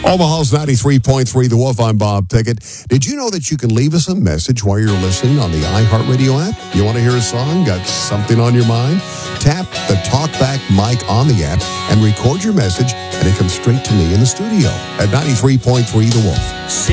Omaha's 93.3, The Wolf. I'm Bob Pickett. Did you know that you can leave us a message while you're listening on the iHeartRadio app? You want to hear a song? Got something on your mind? Tap the TalkBack mic on the app and record your message, and it comes straight to me in the studio at 93.3 The Wolf.